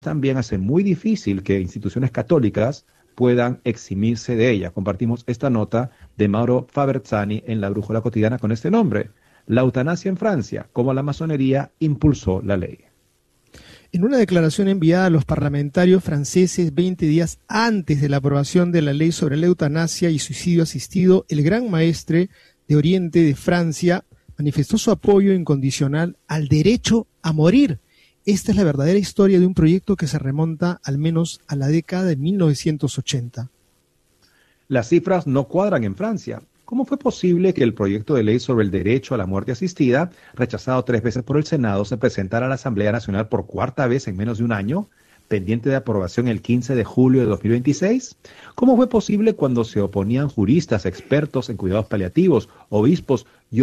también hace muy difícil que instituciones católicas puedan eximirse de ella. Compartimos esta nota de Mauro Faberzani en La Brújula Cotidiana con este nombre: La eutanasia en Francia, cómo la masonería impulsó la ley. En una declaración enviada a los parlamentarios franceses 20 días antes de la aprobación de la ley sobre la eutanasia y suicidio asistido, el gran maestre de Oriente de Francia manifestó su apoyo incondicional al derecho a morir. Esta es la verdadera historia de un proyecto que se remonta al menos a la década de 1980. Las cifras no cuadran en Francia. ¿Cómo fue posible que el proyecto de ley sobre el derecho a la muerte asistida, rechazado 3 veces por el Senado, se presentara a la Asamblea Nacional por 4ª vez en menos de un año, pendiente de aprobación el 15 de julio de 2026? ¿Cómo fue posible cuando se oponían juristas, expertos en cuidados paliativos, obispos y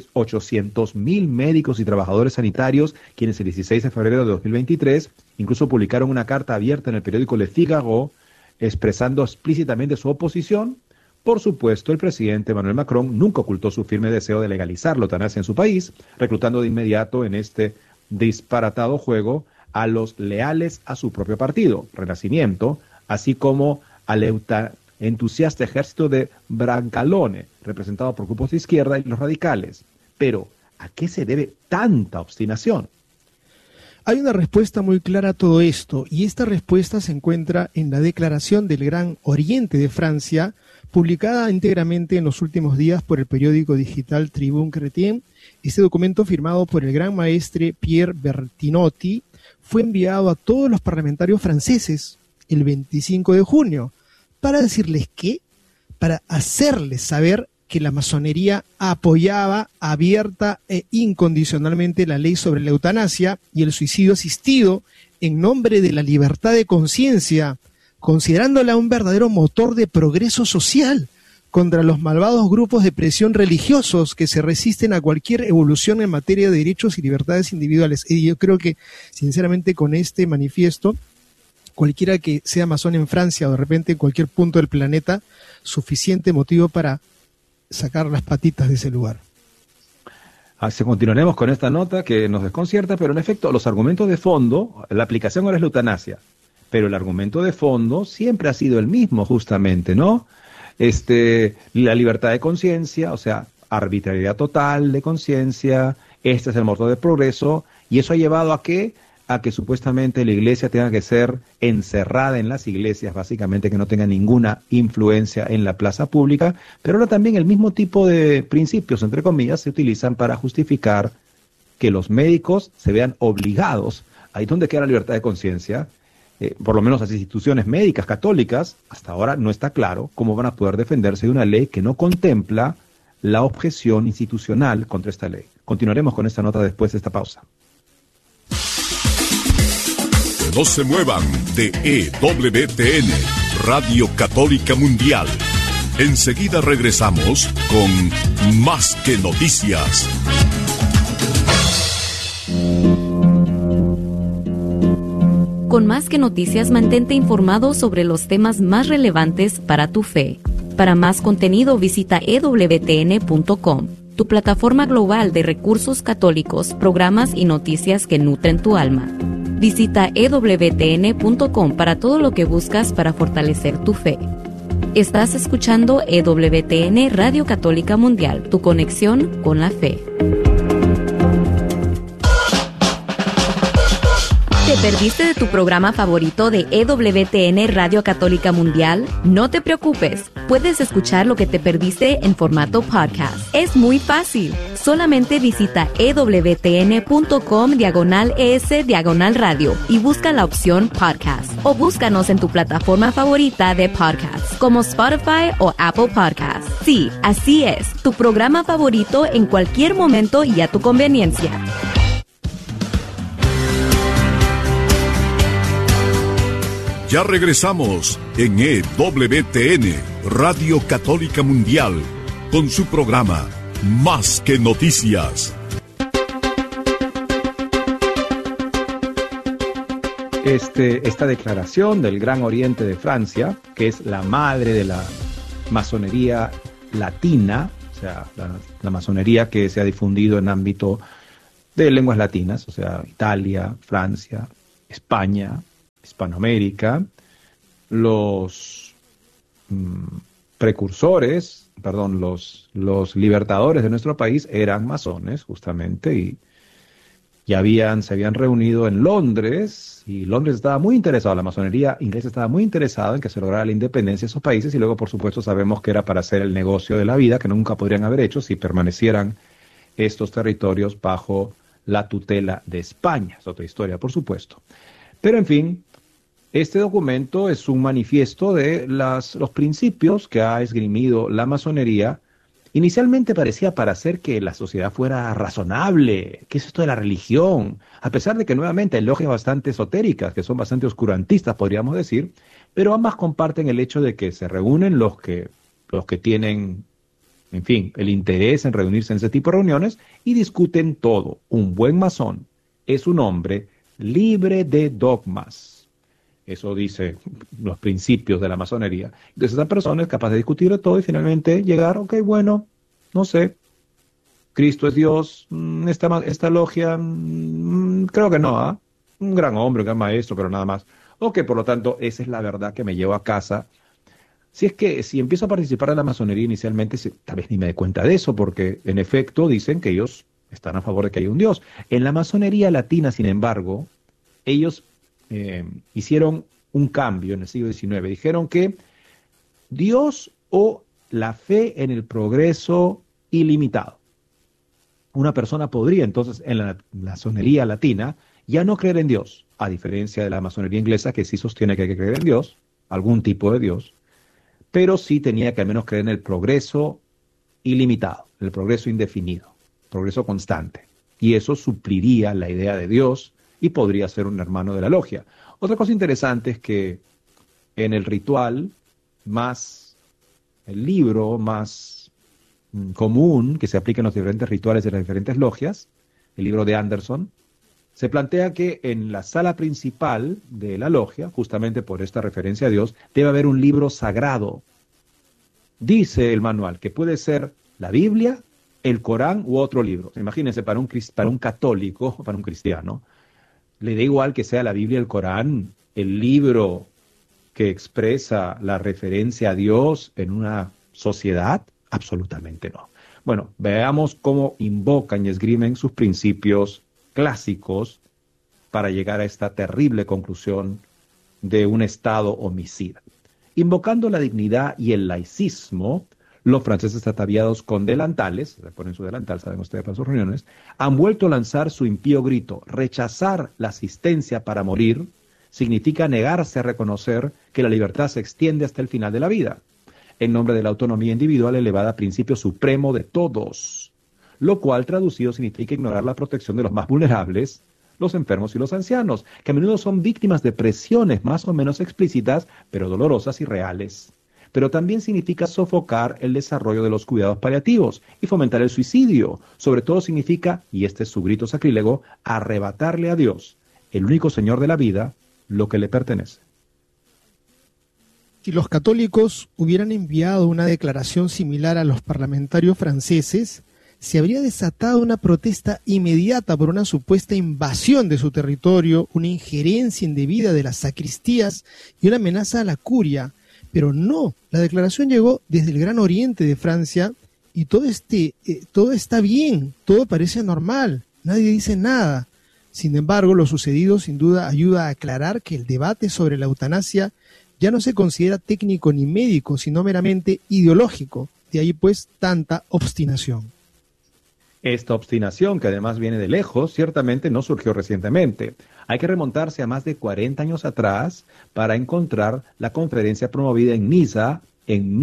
800,000 médicos y trabajadores sanitarios, quienes el 16 de febrero de 2023 incluso publicaron una carta abierta en el periódico Le Figaro expresando explícitamente su oposición? Por supuesto, el presidente Emmanuel Macron nunca ocultó su firme deseo de legalizar la eutanasia en su país, reclutando de inmediato en este disparatado juego a los leales a su propio partido, Renacimiento, así como al entusiasta ejército de Brancalone, representado por grupos de izquierda y los radicales. Pero, ¿a qué se debe tanta obstinación? Hay una respuesta muy clara a todo esto, y esta respuesta se encuentra en la declaración del Gran Oriente de Francia, publicada íntegramente en los últimos días por el periódico digital Tribune Chrétien. Este documento, firmado por el gran maestre Pierre Bertinotti, fue enviado a todos los parlamentarios franceses el 25 de junio. ¿Para decirles qué? Para hacerles saber que la masonería apoyaba abierta e incondicionalmente la ley sobre la eutanasia y el suicidio asistido en nombre de la libertad de conciencia, considerándola un verdadero motor de progreso social contra los malvados grupos de presión religiosos que se resisten a cualquier evolución en materia de derechos y libertades individuales. Y yo creo que, sinceramente, con este manifiesto, cualquiera que sea masón en Francia o de repente en cualquier punto del planeta, suficiente motivo para sacar las patitas de ese lugar. Así continuaremos con esta nota que nos desconcierta, pero en efecto, los argumentos de fondo, la aplicación ahora es la eutanasia, pero el argumento de fondo siempre ha sido el mismo, justamente, ¿no? La libertad de conciencia, o sea, arbitrariedad total de conciencia, este es el motor de progreso, y eso ha llevado a que supuestamente la iglesia tenga que ser encerrada en las iglesias, básicamente que no tenga ninguna influencia en la plaza pública, pero ahora también el mismo tipo de principios, entre comillas, se utilizan para justificar que los médicos se vean obligados, ahí donde queda la libertad de conciencia, por lo menos las instituciones médicas católicas, hasta ahora no está claro cómo van a poder defenderse de una ley que no contempla la objeción institucional contra esta ley. Continuaremos con esta nota después de esta pausa. No se muevan de EWTN, Radio Católica Mundial. Enseguida regresamos con Más que Noticias. Con Más que Noticias, mantente informado sobre los temas más relevantes para tu fe. Para más contenido, visita EWTN.com, tu plataforma global de recursos católicos, programas y noticias que nutren tu alma. Visita EWTN.com para todo lo que buscas para fortalecer tu fe. Estás escuchando EWTN Radio Católica Mundial, tu conexión con la fe. ¿Te perdiste de tu programa favorito de EWTN Radio Católica Mundial? No te preocupes, puedes escuchar lo que te perdiste en formato podcast. Es muy fácil. Solamente visita ewtn.com/ES/radio y busca la opción podcast. O búscanos en tu plataforma favorita de podcast, como Spotify o Apple Podcasts. Sí, así es, tu programa favorito en cualquier momento y a tu conveniencia. Ya regresamos en EWTN, Radio Católica Mundial, con su programa Más que Noticias. Esta declaración del Gran Oriente de Francia, que es la madre de la masonería latina, o sea, la masonería que se ha difundido en ámbito de lenguas latinas, o sea, Italia, Francia, España, Hispanoamérica, los los libertadores de nuestro país eran masones, justamente, y se habían reunido en Londres, y Londres estaba muy interesado, la masonería inglesa estaba muy interesada en que se lograra la independencia de esos países, y luego, por supuesto, sabemos que era para hacer el negocio de la vida, que nunca podrían haber hecho si permanecieran estos territorios bajo la tutela de España. Es otra historia, por supuesto. Pero, en fin, este documento es un manifiesto de los principios que ha esgrimido la masonería. Inicialmente parecía para hacer que la sociedad fuera razonable. ¿Qué es esto de la religión? A pesar de que nuevamente hay logias bastante esotéricas, que son bastante oscurantistas, podríamos decir, pero ambas comparten el hecho de que se reúnen los que tienen, en fin, el interés en reunirse en ese tipo de reuniones y discuten todo. Un buen masón es un hombre libre de dogmas. Eso dice los principios de la masonería. Entonces, esa persona es capaz de discutir de todo y finalmente llegar, ok, bueno, no sé, Cristo es Dios, esta logia, creo que no, ¿ah? Un gran hombre, un gran maestro, pero nada más. Ok, por lo tanto, esa es la verdad que me llevo a casa. Si empiezo a participar de la masonería inicialmente, tal vez ni me dé cuenta de eso, porque en efecto dicen que ellos están a favor de que haya un Dios. En la masonería latina, sin embargo, ellos hicieron un cambio en el siglo XIX. Dijeron que Dios o la fe en el progreso ilimitado. Una persona podría entonces en la masonería latina ya no creer en Dios, a diferencia de la masonería inglesa que sí sostiene que hay que creer en Dios, algún tipo de Dios, pero sí tenía que al menos creer en el progreso ilimitado, en el progreso indefinido, progreso constante. Y eso supliría la idea de Dios y podría ser un hermano de la logia. Otra cosa interesante es que en el ritual el libro más común que se aplica en los diferentes rituales de las diferentes logias, el libro de Anderson, se plantea que en la sala principal de la logia, justamente por esta referencia a Dios, debe haber un libro sagrado. Dice el manual que puede ser la Biblia, el Corán u otro libro. Imagínense, para un católico, para un cristiano, le da igual que sea la Biblia, el Corán, el libro que expresa la referencia a Dios en una sociedad. Absolutamente no. Bueno, veamos cómo invocan y esgrimen sus principios clásicos para llegar a esta terrible conclusión de un Estado homicida. Invocando la dignidad y el laicismo, los franceses ataviados con delantales, se ponen su delantal, saben ustedes, para sus reuniones, han vuelto a lanzar su impío grito. Rechazar la asistencia para morir significa negarse a reconocer que la libertad se extiende hasta el final de la vida, en nombre de la autonomía individual elevada a principio supremo de todos, lo cual traducido significa ignorar la protección de los más vulnerables, los enfermos y los ancianos, que a menudo son víctimas de presiones más o menos explícitas, pero dolorosas y reales. Pero también significa sofocar el desarrollo de los cuidados paliativos y fomentar el suicidio. Sobre todo significa, y este es su grito sacrílego, arrebatarle a Dios, el único Señor de la vida, lo que le pertenece. Si los católicos hubieran enviado una declaración similar a los parlamentarios franceses, se habría desatado una protesta inmediata por una supuesta invasión de su territorio, una injerencia indebida de las sacristías y una amenaza a la curia. Pero no, la declaración llegó desde el Gran Oriente de Francia y todo está bien, todo parece normal, nadie dice nada. Sin embargo, lo sucedido sin duda ayuda a aclarar que el debate sobre la eutanasia ya no se considera técnico ni médico, sino meramente ideológico. De ahí pues tanta obstinación. Esta obstinación, que además viene de lejos, ciertamente no surgió recientemente. Hay que remontarse a más de 40 años atrás para encontrar la conferencia promovida en Niza en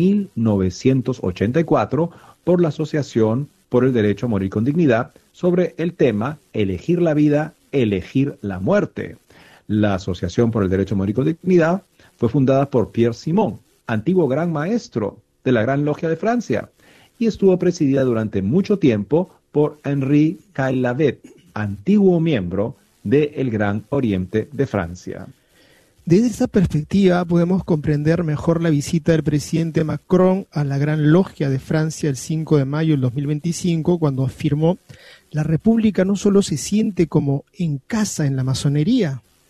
1984 por la Asociación por el Derecho a Morir con Dignidad sobre el tema Elegir la vida, elegir la muerte. La Asociación por el Derecho a Morir con Dignidad fue fundada por Pierre Simon, antiguo gran maestro de la Gran Logia de Francia, y estuvo presidida durante mucho tiempo por Henri Caillavet, antiguo miembro del Gran Oriente de Francia. Desde esta perspectiva podemos comprender mejor la visita del presidente Macron a la Gran Logia de Francia el 5 de mayo del 2025, cuando afirmó: la República no solo se siente como en casa en la masonería,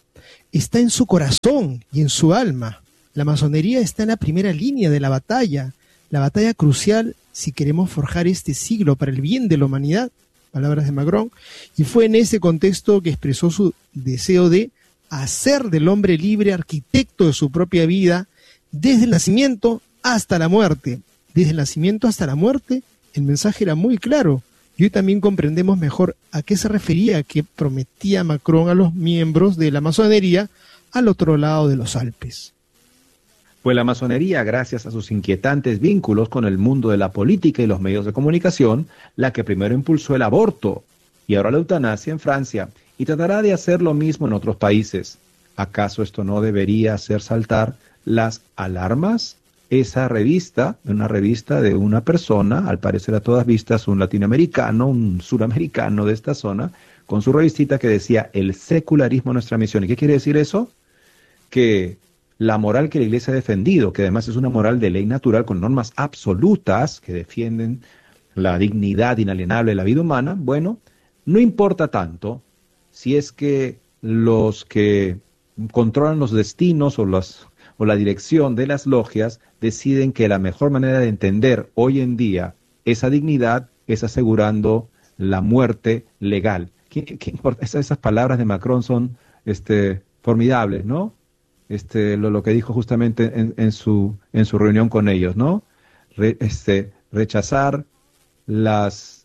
está en su corazón y en su alma. La masonería está en la primera línea de la batalla crucial si queremos forjar este siglo para el bien de la humanidad, palabras de Macron, y fue en ese contexto que expresó su deseo de hacer del hombre libre arquitecto de su propia vida desde el nacimiento hasta la muerte. Desde el nacimiento hasta la muerte, el mensaje era muy claro, y hoy también comprendemos mejor a qué se refería que prometía Macron a los miembros de la masonería al otro lado de los Alpes. Pues la masonería, gracias a sus inquietantes vínculos con el mundo de la política y los medios de comunicación, la que primero impulsó el aborto y ahora la eutanasia en Francia, y tratará de hacer lo mismo en otros países. ¿Acaso esto no debería hacer saltar las alarmas? Esa revista, una revista de una persona, al parecer a todas vistas un latinoamericano, un suramericano de esta zona, con su revistita que decía el secularismo nuestra misión. ¿Y qué quiere decir eso? Que la moral que la Iglesia ha defendido, que además es una moral de ley natural con normas absolutas que defienden la dignidad inalienable de la vida humana, bueno, no importa tanto si es que los que controlan los destinos o la dirección de las logias deciden que la mejor manera de entender hoy en día esa dignidad es asegurando la muerte legal. ¿Qué importa? Esas palabras de Macron son formidables, ¿no? Lo que dijo justamente en su reunión con ellos, ¿no? Rechazar las...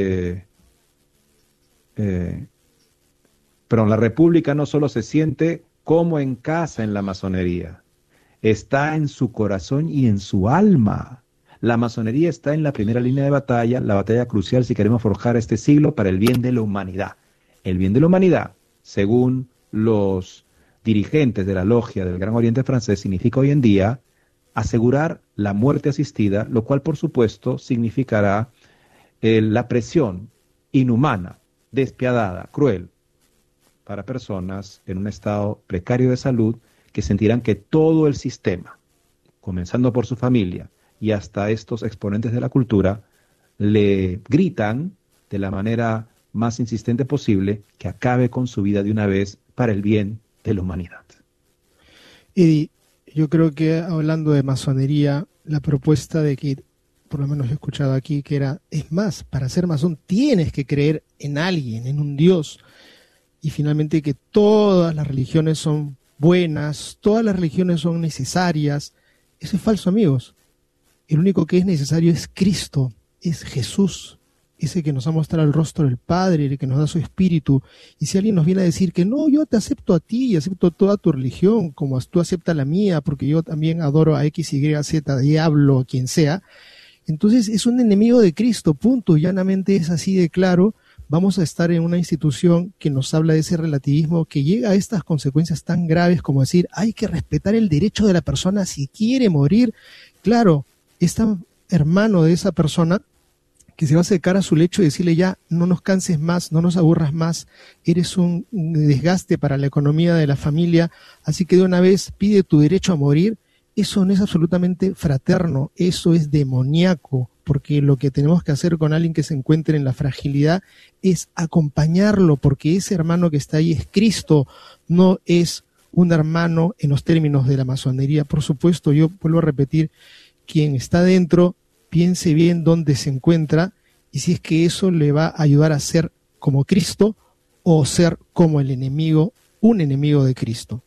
Pero la República no solo se siente como en casa en la masonería, está en su corazón y en su alma. La masonería está en la primera línea de batalla, la batalla crucial si queremos forjar este siglo para el bien de la humanidad. El bien de la humanidad, según los dirigentes de la logia del Gran Oriente francés, significa hoy en día asegurar la muerte asistida, lo cual por supuesto significará la presión inhumana, despiadada, cruel, para personas en un estado precario de salud que sentirán que todo el sistema, comenzando por su familia y hasta estos exponentes de la cultura, le gritan de la manera más insistente posible que acabe con su vida de una vez para el bien de la humanidad. Eddie, yo creo que hablando de masonería, la propuesta de que, por lo menos he escuchado aquí, que era, es más, para ser masón tienes que creer en alguien, en un Dios, y finalmente que todas las religiones son buenas, todas las religiones son necesarias. Eso es falso, amigos. El único que es necesario es Cristo, es Jesús, ese que nos ha mostrado el rostro del Padre, el que nos da su espíritu. Y si alguien nos viene a decir que no, yo te acepto a ti y acepto toda tu religión, como tú aceptas la mía, porque yo también adoro a X, Y, Z, diablo, quien sea, entonces es un enemigo de Cristo, punto. Llanamente es así de claro. Vamos a estar en una institución que nos habla de ese relativismo que llega a estas consecuencias tan graves como decir, hay que respetar el derecho de la persona si quiere morir. Claro, este hermano de esa persona que se va a acercar a su lecho y decirle ya, no nos canses más, no nos aburras más, eres un desgaste para la economía de la familia, así que de una vez pide tu derecho a morir. Eso no es absolutamente fraterno, eso es demoníaco, porque lo que tenemos que hacer con alguien que se encuentre en la fragilidad es acompañarlo, porque ese hermano que está ahí es Cristo, no es un hermano en los términos de la masonería. Por supuesto, yo vuelvo a repetir, quien está dentro, piense bien dónde se encuentra y si es que eso le va a ayudar a ser como Cristo o ser como el enemigo, un enemigo de Cristo.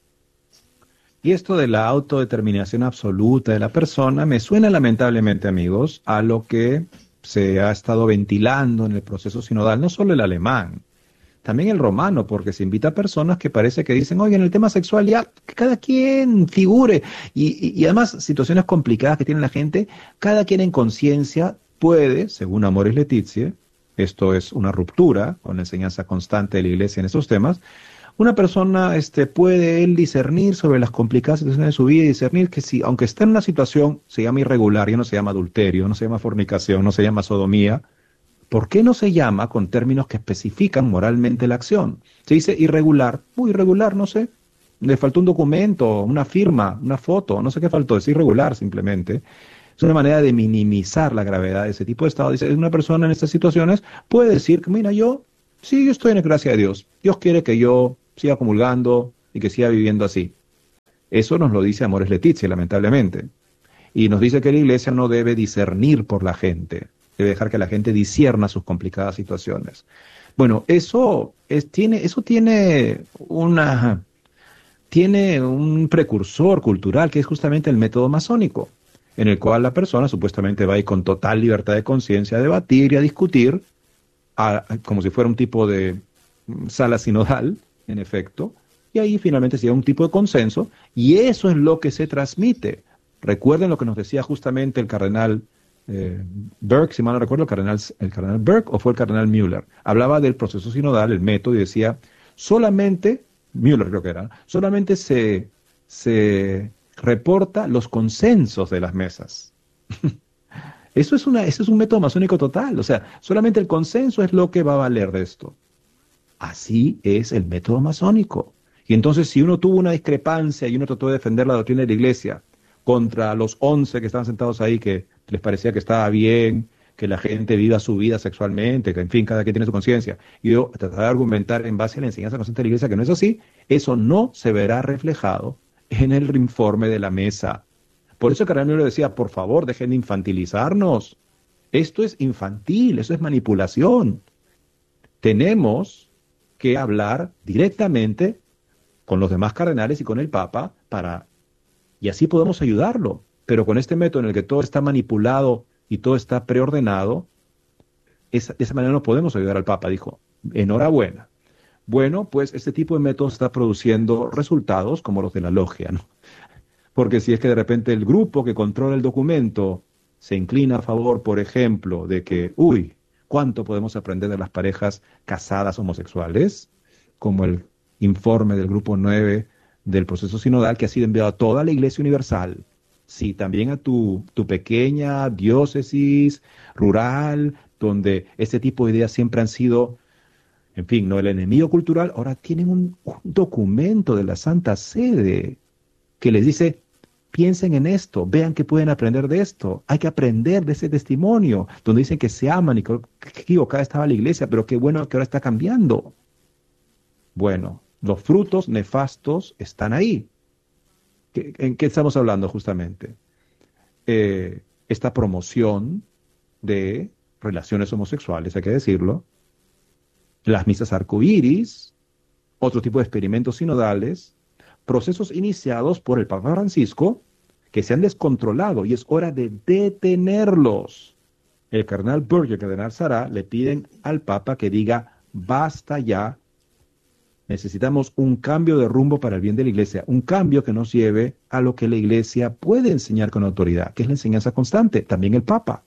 Y esto de la autodeterminación absoluta de la persona me suena lamentablemente, amigos, a lo que se ha estado ventilando en el proceso sinodal, no solo el alemán, también el romano, porque se invita a personas que parece que dicen, oye, en el tema sexual ya, que cada quien figure, y además situaciones complicadas que tiene la gente, cada quien en conciencia puede, según Amoris Laetitia, esto es una ruptura con la enseñanza constante de la Iglesia en estos temas, una persona puede él discernir sobre las complicadas situaciones de su vida y discernir que si, aunque está en una situación, se llama irregular, ya no se llama adulterio, no se llama fornicación, no se llama sodomía, ¿por qué no se llama con términos que especifican moralmente la acción? Se dice irregular, muy irregular, no sé, le faltó un documento, una firma, una foto, no sé qué faltó, es irregular simplemente. Es una manera de minimizar la gravedad de ese tipo de estado. Dice, una persona en estas situaciones puede decir que, mira, yo estoy en la gracia de Dios. Dios quiere que yo siga comulgando, y que siga viviendo así. Eso nos lo dice Amoris Laetitia, lamentablemente. Y nos dice que la Iglesia no debe discernir por la gente, debe dejar que la gente discierna sus complicadas situaciones. Bueno, eso tiene un precursor cultural que es justamente el método masónico, en el cual la persona supuestamente va a ir con total libertad de conciencia a debatir y a discutir, como si fuera un tipo de sala sinodal, en efecto, y ahí finalmente se llega a un tipo de consenso, y eso es lo que se transmite. Recuerden lo que nos decía justamente el cardenal Burke, si mal no recuerdo, el cardenal Burke o fue el cardenal Müller. Hablaba del proceso sinodal, el método, y decía, Müller creo que era, solamente se reporta los consensos de las mesas. Eso es un método masónico total, o sea, solamente el consenso es lo que va a valer de esto. Así es el método masónico. Y entonces, si uno tuvo una discrepancia y uno trató de defender la doctrina de la Iglesia contra los 11 que estaban sentados ahí, que les parecía que estaba bien, que la gente viva su vida sexualmente, que en fin, cada quien tiene su conciencia, y yo tratar de argumentar en base a la enseñanza constante de la Iglesia que no es así, eso no se verá reflejado en el informe de la mesa. Por eso el cardenal Müller decía, por favor, dejen de infantilizarnos. Esto es infantil, eso es manipulación. Tenemos que hablar directamente con los demás cardenales y con el Papa y así podemos ayudarlo. Pero con este método en el que todo está manipulado y todo está preordenado, de esa manera no podemos ayudar al Papa, dijo. Enhorabuena. Bueno, pues este tipo de método está produciendo resultados como los de la logia, ¿no? Porque si es que de repente el grupo que controla el documento se inclina a favor, por ejemplo, de que, ¿cuánto podemos aprender de las parejas casadas homosexuales? Como el informe del grupo 9 del proceso sinodal que ha sido enviado a toda la Iglesia Universal. Sí, también a tu pequeña diócesis rural, donde este tipo de ideas siempre han sido, en fin, no el enemigo cultural. Ahora tienen un documento de la Santa Sede que les dice, piensen en esto, vean que pueden aprender de esto, hay que aprender de ese testimonio, donde dicen que se aman y que equivocada estaba la Iglesia, pero qué bueno que ahora está cambiando. Bueno, los frutos nefastos están ahí. ¿En qué estamos hablando justamente? Esta promoción de relaciones homosexuales, hay que decirlo, las misas arcoíris, otro tipo de experimentos sinodales, procesos iniciados por el Papa Francisco que se han descontrolado y es hora de detenerlos. El cardenal Burke y el cardenal Sarah le piden al Papa que diga, basta ya, necesitamos un cambio de rumbo para el bien de la Iglesia, un cambio que nos lleve a lo que la Iglesia puede enseñar con autoridad, que es la enseñanza constante, también el Papa.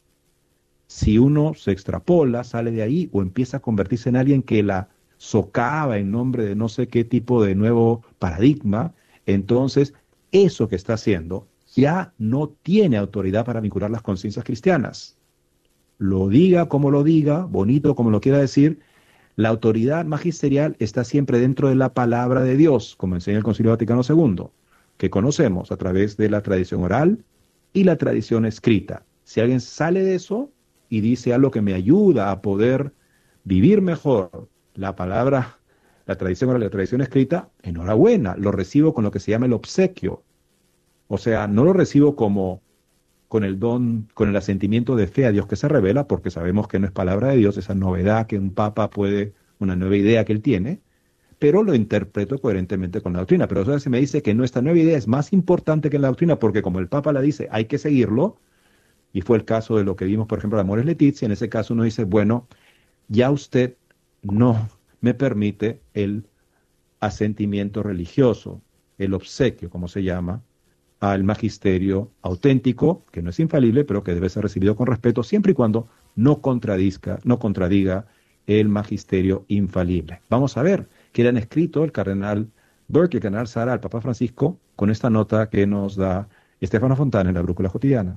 Si uno se extrapola, sale de ahí o empieza a convertirse en alguien que la socava en nombre de no sé qué tipo de nuevo paradigma, entonces eso que está haciendo ya no tiene autoridad para vincular las conciencias cristianas. Lo diga como lo diga, bonito como lo quiera decir, la autoridad magisterial está siempre dentro de la palabra de Dios, como enseña el Concilio Vaticano II, que conocemos a través de la tradición oral y la tradición escrita. Si alguien sale de eso y dice algo que me ayuda a poder vivir mejor la palabra, la tradición oral y la tradición escrita, enhorabuena, lo recibo con lo que se llama el obsequio. O sea, no lo recibo como con el don, con el asentimiento de fe a Dios que se revela, porque sabemos que no es palabra de Dios, esa novedad que un papa puede, una nueva idea que él tiene, pero lo interpreto coherentemente con la doctrina. Pero eso se me dice que esta nueva idea es más importante que la doctrina, porque como el papa la dice, hay que seguirlo, y fue el caso de lo que vimos, por ejemplo, de Amoris Laetitia. En ese caso uno dice, bueno, ya usted no me permite el asentimiento religioso, el obsequio, como se llama, al magisterio auténtico, que no es infalible, pero que debe ser recibido con respeto, siempre y cuando no contradiga el magisterio infalible. Vamos a ver qué le han escrito el cardenal Burke y el cardenal Sarah al Papa Francisco con esta nota que nos da Stefano Fontana en la Brújula Cotidiana.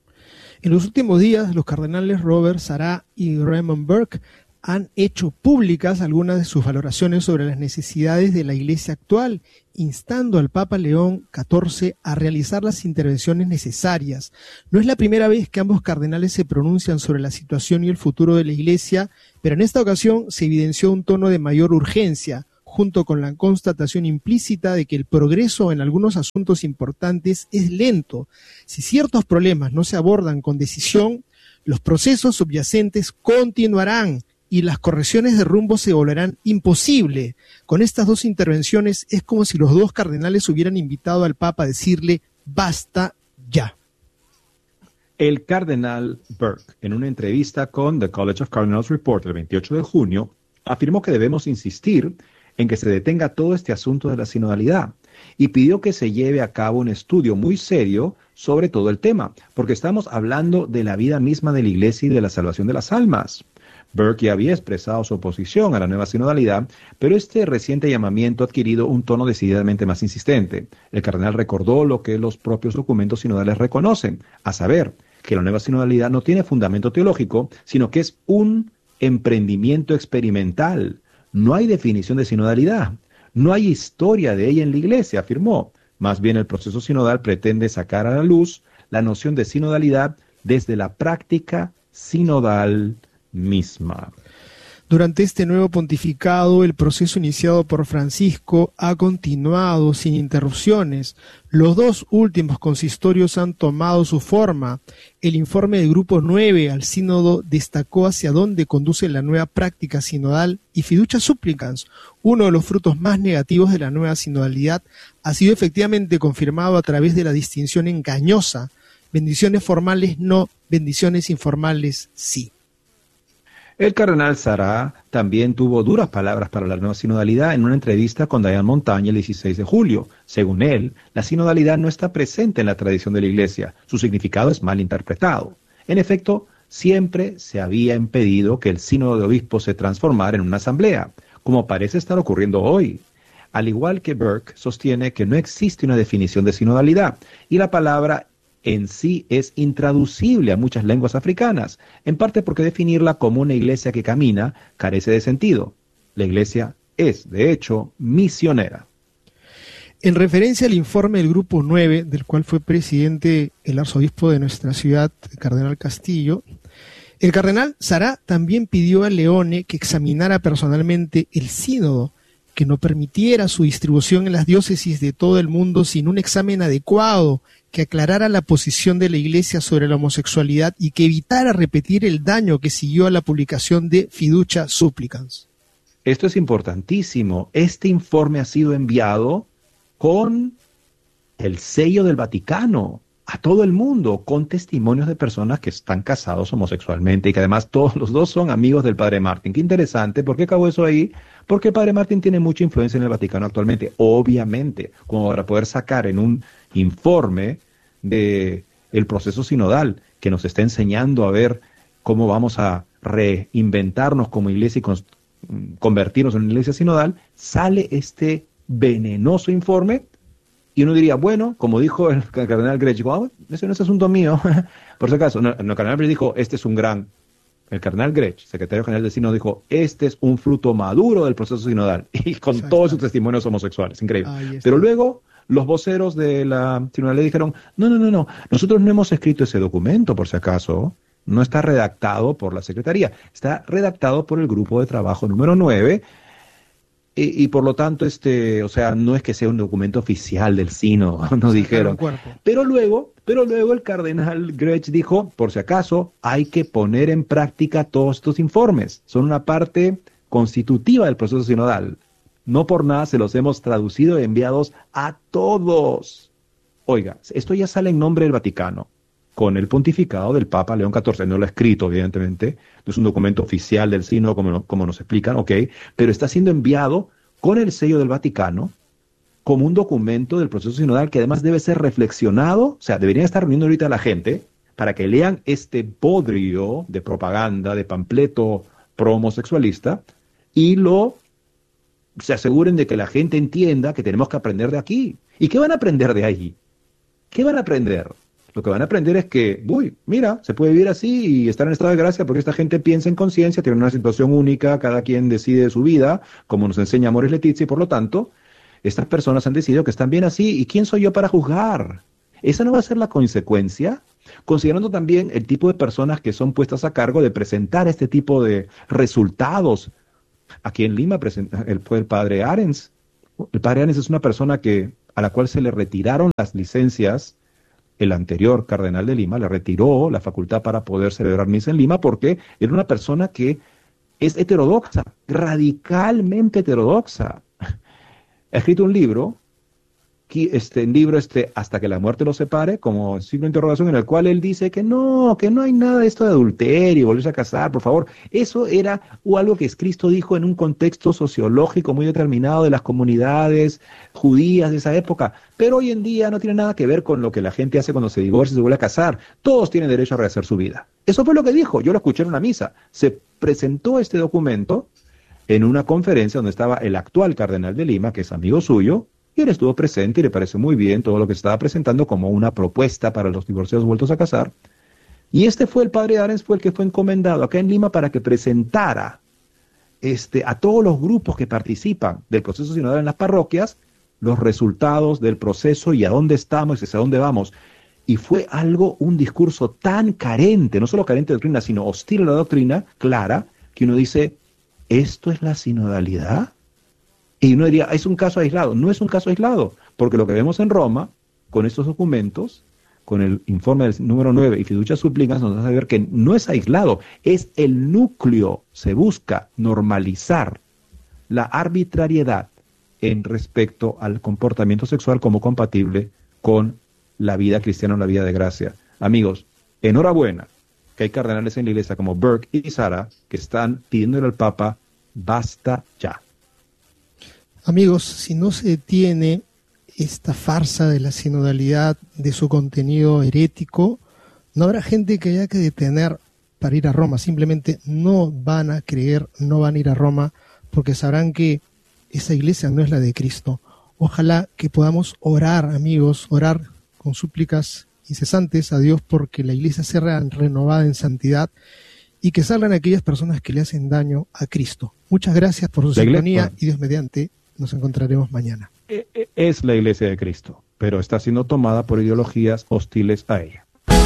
En los últimos días, los cardenales Robert Sarah y Raymond Burke han hecho públicas algunas de sus valoraciones sobre las necesidades de la Iglesia actual, instando al Papa León XIV a realizar las intervenciones necesarias. No es la primera vez que ambos cardenales se pronuncian sobre la situación y el futuro de la Iglesia, pero en esta ocasión se evidenció un tono de mayor urgencia, junto con la constatación implícita de que el progreso en algunos asuntos importantes es lento. Si ciertos problemas no se abordan con decisión, los procesos subyacentes continuarán y las correcciones de rumbo se volverán imposibles. Con estas dos intervenciones es como si los dos cardenales hubieran invitado al Papa a decirle basta ya. El cardenal Burke, en una entrevista con The College of Cardinals Report el 28 de junio, afirmó que debemos insistir en que se detenga todo este asunto de la sinodalidad y pidió que se lleve a cabo un estudio muy serio sobre todo el tema, porque estamos hablando de la vida misma de la Iglesia y de la salvación de las almas. Burke ya había expresado su oposición a la nueva sinodalidad, pero este reciente llamamiento ha adquirido un tono decididamente más insistente. El cardenal recordó lo que los propios documentos sinodales reconocen, a saber, que la nueva sinodalidad no tiene fundamento teológico, sino que es un emprendimiento experimental. No hay definición de sinodalidad, no hay historia de ella en la Iglesia, afirmó. Más bien el proceso sinodal pretende sacar a la luz la noción de sinodalidad desde la práctica sinodal misma. Durante este nuevo pontificado, el proceso iniciado por Francisco ha continuado sin interrupciones. Los dos últimos consistorios han tomado su forma. El informe del Grupo 9 al Sínodo destacó hacia dónde conduce la nueva práctica sinodal y Fiducia Supplicans. Uno de los frutos más negativos de la nueva sinodalidad ha sido efectivamente confirmado a través de la distinción engañosa. Bendiciones formales no, bendiciones informales sí. El cardenal Sará también tuvo duras palabras para la nueva sinodalidad en una entrevista con Diane Montagne el 16 de julio. Según él, la sinodalidad no está presente en la tradición de la Iglesia. Su significado es mal interpretado. En efecto, siempre se había impedido que el sínodo de obispos se transformara en una asamblea, como parece estar ocurriendo hoy. Al igual que Burke, sostiene que no existe una definición de sinodalidad y la palabra en sí es intraducible a muchas lenguas africanas, en parte porque definirla como una iglesia que camina carece de sentido. La iglesia es, de hecho, misionera. En referencia al informe del Grupo 9, del cual fue presidente el arzobispo de nuestra ciudad, el cardenal Castillo, el cardenal Sará también pidió a Leone que examinara personalmente el sínodo, que no permitiera su distribución en las diócesis de todo el mundo sin un examen adecuado, que aclarara la posición de la Iglesia sobre la homosexualidad y que evitara repetir el daño que siguió a la publicación de Fiducia Supplicans. Esto es importantísimo. Este informe ha sido enviado con el sello del Vaticano a todo el mundo, con testimonios de personas que están casados homosexualmente y que además todos los dos son amigos del Padre Martín. Qué interesante. ¿Por qué acabó eso ahí? Porque el Padre Martín tiene mucha influencia en el Vaticano actualmente, obviamente, como para poder sacar en un informe de el proceso sinodal que nos está enseñando a ver cómo vamos a reinventarnos como iglesia y convertirnos en una iglesia sinodal, sale este venenoso informe y uno diría, bueno, como dijo el cardenal Grech, ese no es asunto mío, por si acaso, el cardenal Grech dijo, el cardenal Grech, secretario general del sínodo, dijo, este es un fruto maduro del proceso sinodal, y con todos sus testimonios homosexuales, increíble. Pero luego los voceros de la sinodalidad dijeron, no, nosotros no hemos escrito ese documento, por si acaso, no está redactado por la Secretaría, está redactado por el grupo de trabajo número 9, y por lo tanto, no es que sea un documento oficial del sínodo, nos dijeron. Pero luego el cardenal Grech dijo, por si acaso, hay que poner en práctica todos estos informes. Son una parte constitutiva del proceso sinodal. No por nada se los hemos traducido y enviados a todos. Oiga, esto ya sale en nombre del Vaticano, con el pontificado del Papa León XIV. No lo ha escrito, evidentemente, no es un documento oficial del sínodo como nos explican, pero está siendo enviado con el sello del Vaticano como un documento del proceso sinodal que además debe ser reflexionado, o sea, deberían estar reuniendo ahorita a la gente para que lean este bodrio de propaganda, de panfleto pro-homosexualista y se aseguren de que la gente entienda que tenemos que aprender de aquí. ¿Y qué van a aprender de ahí? ¿Qué van a aprender? Lo que van a aprender es que, mira, se puede vivir así y estar en estado de gracia porque esta gente piensa en conciencia, tiene una situación única, cada quien decide su vida, como nos enseña Amoris Laetitia, y por lo tanto, estas personas han decidido que están bien así, ¿y quién soy yo para juzgar? ¿Esa no va a ser la consecuencia? Considerando también el tipo de personas que son puestas a cargo de presentar este tipo de resultados Aquí en Lima fue el padre Arens. El padre Arens es una persona a la cual se le retiraron las licencias. El anterior cardenal de Lima le retiró la facultad para poder celebrar misa en Lima porque era una persona que es heterodoxa, radicalmente heterodoxa. Ha escrito un libro, Hasta que la muerte los separe, como signo de interrogación, en el cual él dice que no hay nada de esto de adulterio, volverse a casar, por favor. Eso era algo que Cristo dijo en un contexto sociológico muy determinado de las comunidades judías de esa época, pero hoy en día no tiene nada que ver con lo que la gente hace cuando se divorcia y se vuelve a casar. Todos tienen derecho a rehacer su vida. Eso fue lo que dijo, yo lo escuché en una misa. Se presentó este documento en una conferencia donde estaba el actual cardenal de Lima, que es amigo suyo, y él estuvo presente y le pareció muy bien todo lo que se estaba presentando como una propuesta para los divorciados vueltos a casar. Y el padre Arens fue el que fue encomendado acá en Lima para que presentara a todos los grupos que participan del proceso sinodal en las parroquias los resultados del proceso y a dónde estamos y hacia dónde vamos. Y fue un discurso tan carente, no solo carente de doctrina, sino hostil a la doctrina, clara, que uno dice, ¿esto es la sinodalidad? Y uno diría, es un caso aislado. No es un caso aislado, porque lo que vemos en Roma, con estos documentos, con el informe del número 9 y Fiducia Supplicans, nos hace ver que no es aislado, es el núcleo. Se busca normalizar la arbitrariedad en respecto al comportamiento sexual como compatible con la vida cristiana o la vida de gracia. Amigos, enhorabuena que hay cardenales en la iglesia como Burke y Sara que están pidiéndole al Papa, basta ya. Amigos, si no se detiene esta farsa de la sinodalidad, de su contenido herético, no habrá gente que haya que detener para ir a Roma. Simplemente no van a creer, no van a ir a Roma, porque sabrán que esa iglesia no es la de Cristo. Ojalá que podamos orar, amigos, orar con súplicas incesantes a Dios porque la iglesia sea renovada en santidad y que salgan aquellas personas que le hacen daño a Cristo. Muchas gracias por su sintonía y Dios mediante nos encontraremos mañana. Es la iglesia de Cristo, pero está siendo tomada por ideologías hostiles a ella.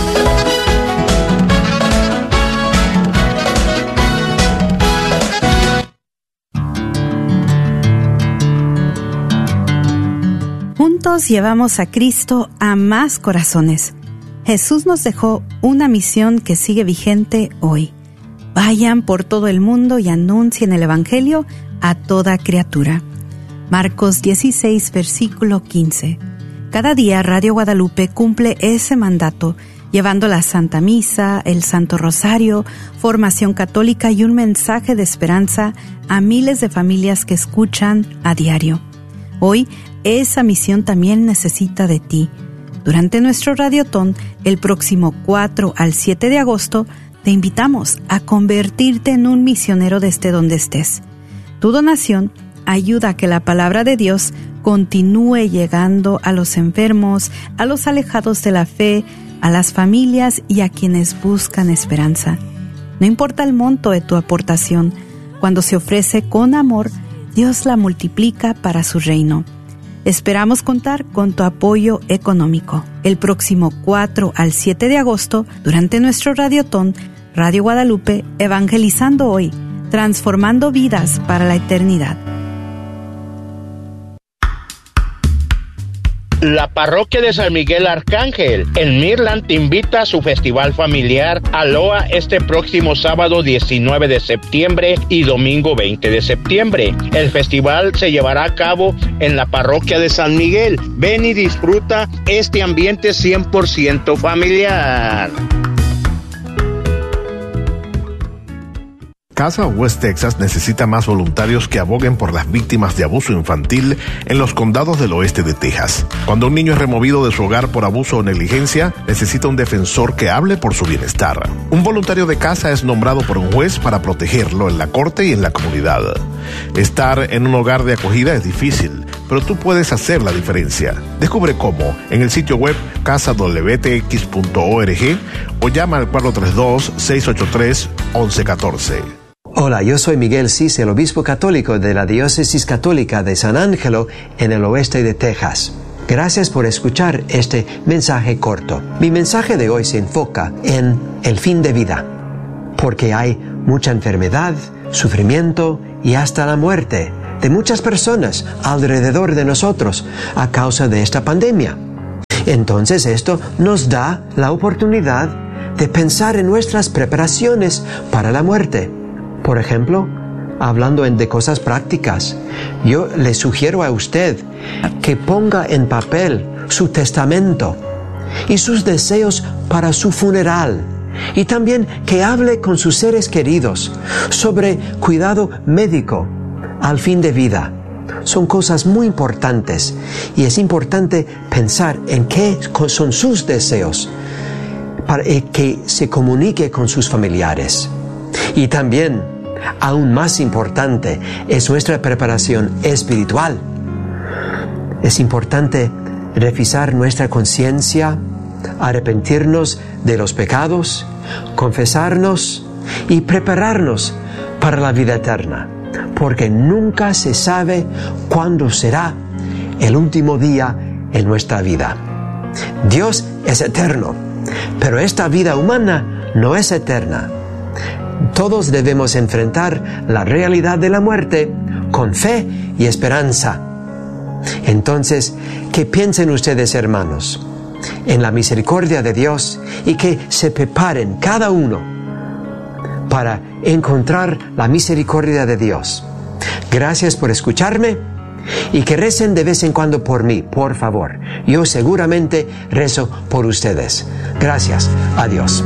Juntos llevamos a Cristo a más corazones. Jesús nos dejó una misión que sigue vigente hoy. Vayan por todo el mundo y anuncien el Evangelio a toda criatura. Marcos 16, versículo 15. Cada día Radio Guadalupe cumple ese mandato, llevando la Santa Misa, el Santo Rosario, formación católica y un mensaje de esperanza a miles de familias que escuchan a diario. Hoy, esa misión también necesita de ti. Durante nuestro Radiotón, el próximo 4 al 7 de agosto, te invitamos a convertirte en un misionero desde donde estés. Tu donación ayuda a que la palabra de Dios continúe llegando a los enfermos, a los alejados de la fe, a las familias y a quienes buscan esperanza. No importa el monto de tu aportación, cuando se ofrece con amor, Dios la multiplica para su reino. Esperamos contar con tu apoyo económico. El próximo 4 al 7 de agosto, durante nuestro Radiotón, Radio Guadalupe, evangelizando hoy, transformando vidas para la eternidad. La parroquia de San Miguel Arcángel en Midland te invita a su festival familiar Aloha este próximo sábado 19 de septiembre y domingo 20 de septiembre. El festival se llevará a cabo en la parroquia de San Miguel. Ven y disfruta este ambiente 100% familiar. Casa West Texas necesita más voluntarios que aboguen por las víctimas de abuso infantil en los condados del oeste de Texas. Cuando un niño es removido de su hogar por abuso o negligencia, necesita un defensor que hable por su bienestar. Un voluntario de casa es nombrado por un juez para protegerlo en la corte y en la comunidad. Estar en un hogar de acogida es difícil, pero tú puedes hacer la diferencia. Descubre cómo en el sitio web casadwtx.org o llama al 432-683-1114. Hola, yo soy Miguel Cis, el obispo católico de la Diócesis Católica de San Ángelo en el oeste de Texas. Gracias por escuchar este mensaje corto. Mi mensaje de hoy se enfoca en el fin de vida, porque hay mucha enfermedad, sufrimiento y hasta la muerte de muchas personas alrededor de nosotros a causa de esta pandemia. Entonces esto nos da la oportunidad de pensar en nuestras preparaciones para la muerte. Por ejemplo, hablando de cosas prácticas, yo le sugiero a usted que ponga en papel su testamento y sus deseos para su funeral, y también que hable con sus seres queridos sobre cuidado médico al fin de vida. Son cosas muy importantes y es importante pensar en qué son sus deseos para que se comunique con sus familiares. Y también, aún más importante, es nuestra preparación espiritual. Es importante revisar nuestra conciencia, arrepentirnos de los pecados, confesarnos y prepararnos para la vida eterna, porque nunca se sabe cuándo será el último día en nuestra vida. Dios es eterno, pero esta vida humana no es eterna. Todos debemos enfrentar la realidad de la muerte con fe y esperanza. Entonces, ¿qué piensen ustedes, hermanos, en la misericordia de Dios, y que se preparen cada uno para encontrar la misericordia de Dios? Gracias por escucharme y que recen de vez en cuando por mí, por favor. Yo seguramente rezo por ustedes. Gracias. Adiós.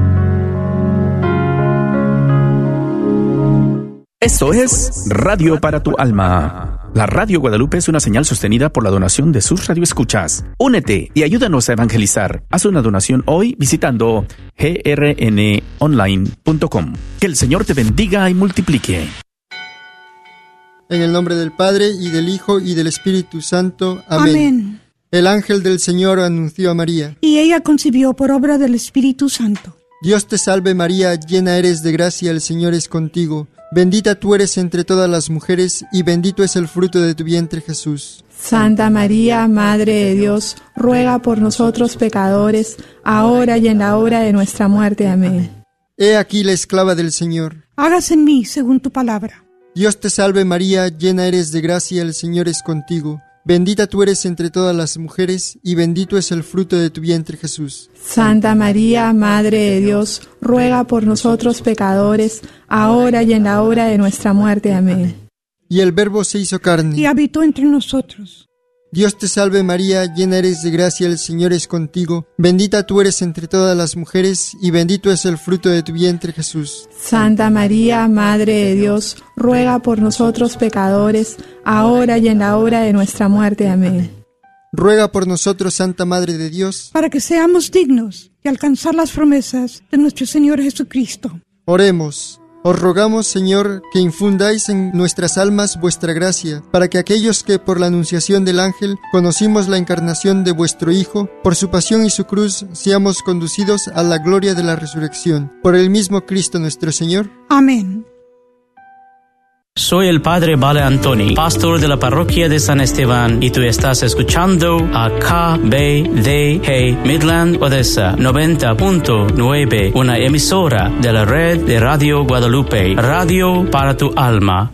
Esto es Radio para tu Alma. La Radio Guadalupe es una señal sostenida por la donación de sus radioescuchas. Únete y ayúdanos a evangelizar. Haz una donación hoy visitando grnonline.com. Que el Señor te bendiga y multiplique. En el nombre del Padre, y del Hijo, y del Espíritu Santo. Amén. Amén. El ángel del Señor anunció a María, y ella concibió por obra del Espíritu Santo. Dios te salve María, llena eres de gracia, el Señor es contigo. Bendita tú eres entre todas las mujeres, y bendito es el fruto de tu vientre, Jesús. Santa María, Madre de Dios, ruega por nosotros pecadores, ahora y en la hora de nuestra muerte. Amén. He aquí la esclava del Señor. Hágase en mí según tu palabra. Dios te salve María, llena eres de gracia, el Señor es contigo. Bendita tú eres entre todas las mujeres, y bendito es el fruto de tu vientre, Jesús. Santa María, Madre de Dios, ruega por nosotros pecadores, ahora y en la hora de nuestra muerte. Amén. Y el Verbo se hizo carne, y habitó entre nosotros. Dios te salve María, llena eres de gracia, el Señor es contigo. Bendita tú eres entre todas las mujeres, y bendito es el fruto de tu vientre, Jesús. Santa María, Madre de Dios, ruega por nosotros pecadores, ahora y en la hora de nuestra muerte. Amén. Ruega por nosotros, Santa Madre de Dios, para que seamos dignos de alcanzar las promesas de nuestro Señor Jesucristo. Oremos. Os rogamos, Señor, que infundáis en nuestras almas vuestra gracia, para que aquellos que por la anunciación del ángel conocimos la encarnación de vuestro Hijo, por su pasión y su cruz, seamos conducidos a la gloria de la resurrección. Por el mismo Cristo nuestro Señor. Amén. Soy el Padre Vale Antoni, pastor de la parroquia de San Esteban, y tú estás escuchando a KBDG Midland Odessa 90.9, una emisora de la red de Radio Guadalupe, Radio para tu Alma.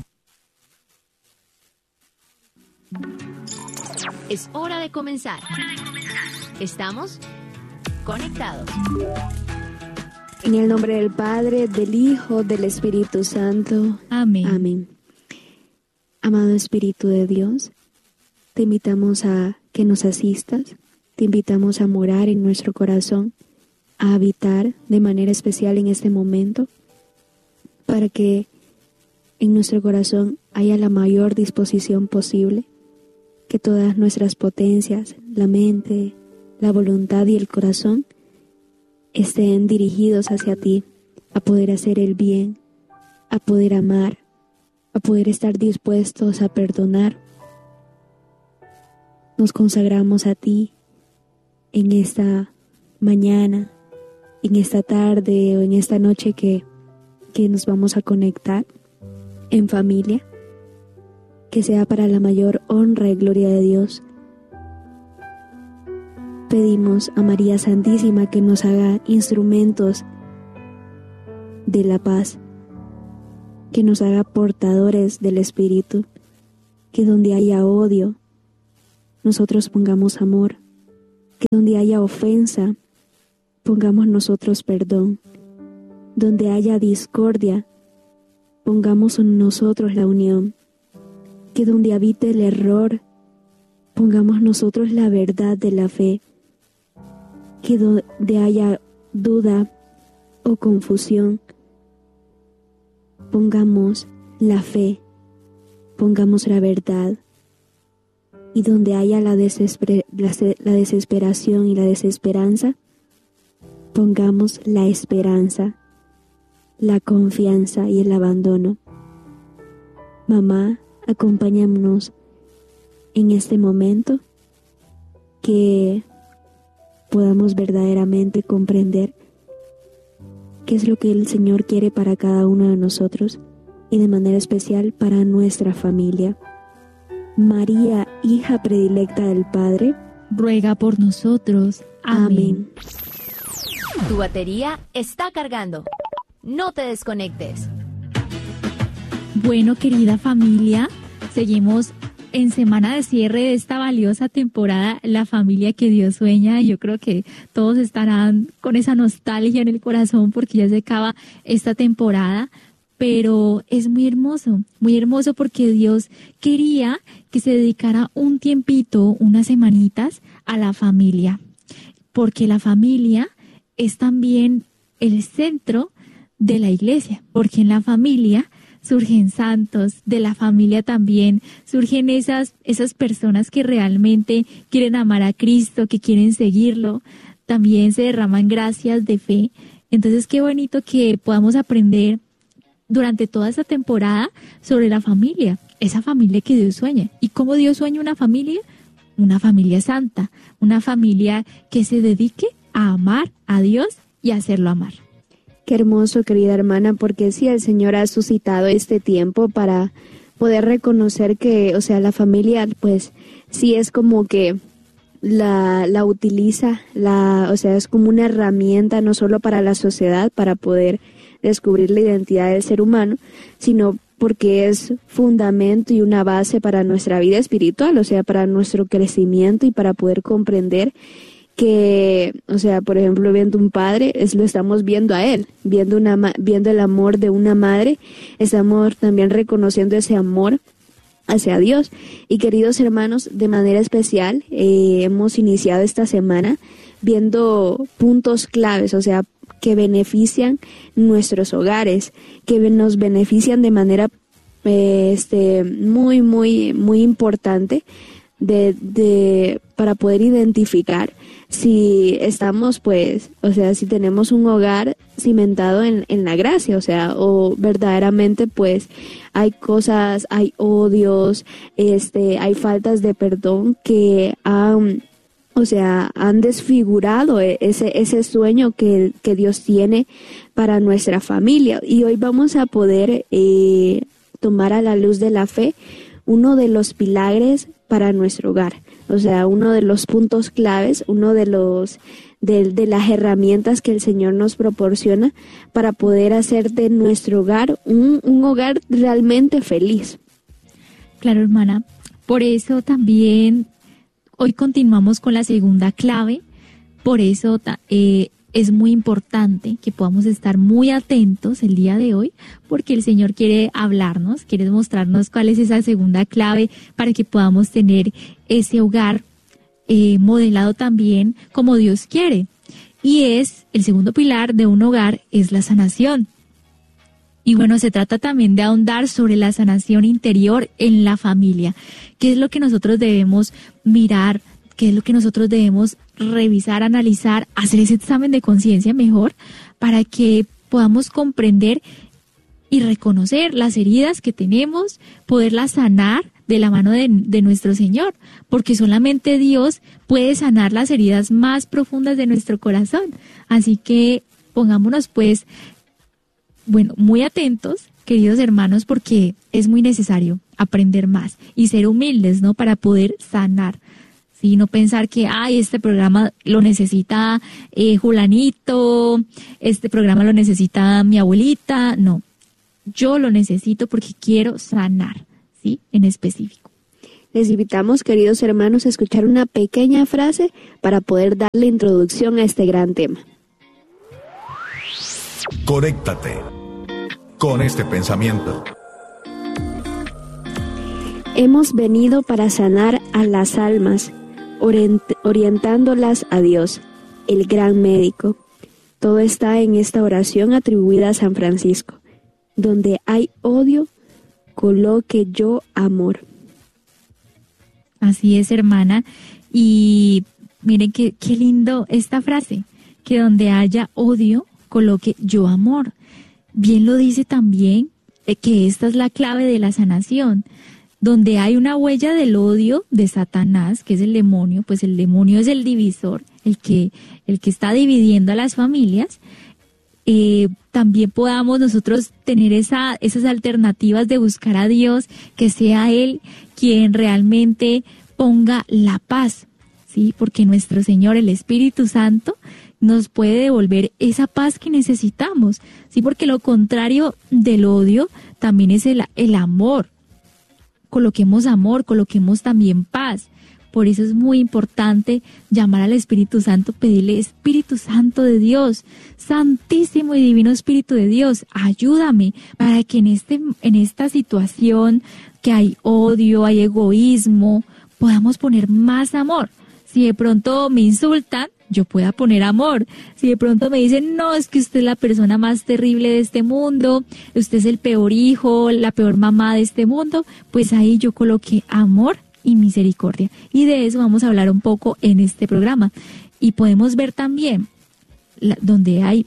Es hora de comenzar. Estamos conectados. En el nombre del Padre, del Hijo, del Espíritu Santo. Amén. Amén. Amado Espíritu de Dios, te invitamos a que nos asistas, te invitamos a morar en nuestro corazón, a habitar de manera especial en este momento, para que en nuestro corazón haya la mayor disposición posible, que todas nuestras potencias, la mente, la voluntad y el corazón, estén dirigidos hacia ti, a poder hacer el bien, a poder amar, a poder estar dispuestos a perdonar. Nos consagramos a ti en esta mañana, en esta tarde o en esta noche que nos vamos a conectar en familia, que sea para la mayor honra y gloria de Dios. Pedimos a María Santísima que nos haga instrumentos de la paz, que nos haga portadores del Espíritu, que donde haya odio, nosotros pongamos amor, que donde haya ofensa, pongamos nosotros perdón, donde haya discordia, pongamos en nosotros la unión, que donde habite el error, pongamos nosotros la verdad de la fe, que donde haya duda o confusión, pongamos la fe, pongamos la verdad, y donde haya la desesperación y la desesperanza, pongamos la esperanza, la confianza y el abandono. Mamá, acompáñanos en este momento, que podamos verdaderamente comprender qué es lo que el Señor quiere para cada uno de nosotros y de manera especial para nuestra familia. María, hija predilecta del Padre, ruega por nosotros. Amén. Tu batería está cargando. No te desconectes. Bueno, querida familia, seguimos en semana de cierre de esta valiosa temporada, La familia que Dios sueña. Yo creo que todos estarán con esa nostalgia en el corazón porque ya se acaba esta temporada, pero es muy hermoso porque Dios quería que se dedicara un tiempito, unas semanitas a la familia, porque la familia es también el centro de la iglesia, porque en la familia surgen santos, de la familia también surgen esas personas que realmente quieren amar a Cristo, que quieren seguirlo, también se derraman gracias de fe. Entonces qué bonito que podamos aprender durante toda esta temporada sobre la familia, esa familia que Dios sueña. ¿Y cómo Dios sueña una familia? Una familia santa, una familia que se dedique a amar a Dios y a hacerlo amar. Qué hermoso, querida hermana, porque sí, el Señor ha suscitado este tiempo para poder reconocer que, o sea, la familia, pues, sí es como que la utiliza, o sea, es como una herramienta no solo para la sociedad, para poder descubrir la identidad del ser humano, sino porque es fundamento y una base para nuestra vida espiritual, o sea, para nuestro crecimiento y para poder comprender que, o sea, por ejemplo, viendo un padre, lo estamos viendo a él, viendo el amor de una madre, estamos también reconociendo ese amor hacia Dios. Y queridos hermanos, de manera especial, hemos iniciado esta semana viendo puntos claves, o sea, que benefician nuestros hogares, que nos benefician de manera muy, muy, muy importante para poder identificar si estamos, pues, o sea, si tenemos un hogar cimentado en la gracia, o sea, o verdaderamente, pues, hay cosas, hay odios, hay faltas de perdón que han desfigurado ese sueño que Dios tiene para nuestra familia. Y hoy vamos a poder tomar a la luz de la fe uno de los pilares para nuestro hogar, o sea, uno de los puntos claves, uno de las herramientas que el Señor nos proporciona para poder hacer de nuestro hogar un hogar realmente feliz. Claro, hermana, por eso también hoy continuamos con la segunda clave, por eso es muy importante que podamos estar muy atentos el día de hoy, porque el Señor quiere hablarnos, quiere mostrarnos cuál es esa segunda clave para que podamos tener ese hogar modelado también como Dios quiere. Y es el segundo pilar de un hogar, es la sanación. Y bueno, se trata también de ahondar sobre la sanación interior en la familia. ¿Qué es lo que nosotros debemos mirar? ¿Qué es lo que nosotros debemos revisar, analizar, hacer ese examen de conciencia mejor para que podamos comprender y reconocer las heridas que tenemos, poderlas sanar de la mano de nuestro Señor? Porque solamente Dios puede sanar las heridas más profundas de nuestro corazón. Así que pongámonos pues, bueno, muy atentos, queridos hermanos, porque es muy necesario aprender más y ser humildes, ¿no? Para poder sanar. Sí, no pensar que, este programa lo necesita Julanito, este programa lo necesita mi abuelita. No, yo lo necesito porque quiero sanar, ¿sí? En específico. Les invitamos, queridos hermanos, a escuchar una pequeña frase para poder darle introducción a este gran tema. Conéctate con este pensamiento. Hemos venido para sanar a las almas, orientándolas a Dios, el gran médico. Todo está en esta oración atribuida a San Francisco. Donde hay odio, coloque yo amor. Así es, hermana. Y miren qué lindo esta frase, que donde haya odio, coloque yo amor. Bien lo dice también que esta es la clave de la sanación. Donde hay una huella del odio de Satanás, que es el demonio, pues el demonio es el divisor, el que está dividiendo a las familias. También podamos nosotros tener esas alternativas de buscar a Dios, que sea Él quien realmente ponga la paz, ¿sí? Porque nuestro Señor, el Espíritu Santo, nos puede devolver esa paz que necesitamos, ¿sí? Porque lo contrario del odio también es el amor. Coloquemos amor, coloquemos también paz. Por eso es muy importante llamar al Espíritu Santo, pedirle: Espíritu Santo de Dios, Santísimo y Divino Espíritu de Dios, ayúdame para que en esta situación que hay odio, hay egoísmo, podamos poner más amor. Si de pronto me insultan, yo pueda poner amor. Si de pronto me dicen, no, es que usted es la persona más terrible de este mundo, usted es el peor hijo, la peor mamá de este mundo, pues ahí yo coloqué amor y misericordia. Y de eso vamos a hablar un poco en este programa. Y podemos ver también donde hay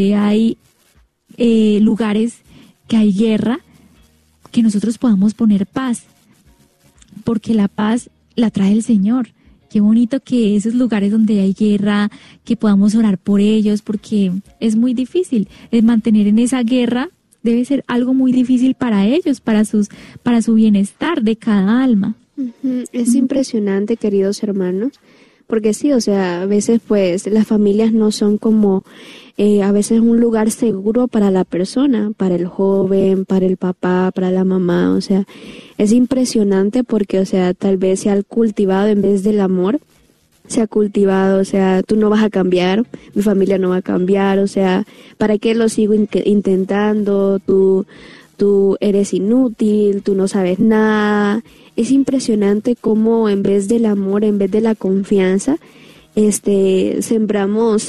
lugares que hay guerra, que nosotros podamos poner paz, porque la paz la trae el Señor. Qué bonito que esos lugares donde hay guerra, que podamos orar por ellos, porque es muy difícil. El mantener en esa guerra debe ser algo muy difícil para ellos, para su bienestar de cada alma. Es impresionante, queridos hermanos, porque sí, o sea, a veces pues las familias no son como a veces un lugar seguro para la persona, para el joven, para el papá, para la mamá. O sea, es impresionante porque, o sea, tal vez se ha cultivado, en vez del amor, se ha cultivado, o sea, tú no vas a cambiar, mi familia no va a cambiar, o sea, ¿para qué lo sigo intentando? Tú eres inútil, tú no sabes nada. Es impresionante cómo en vez del amor, en vez de la confianza, sembramos,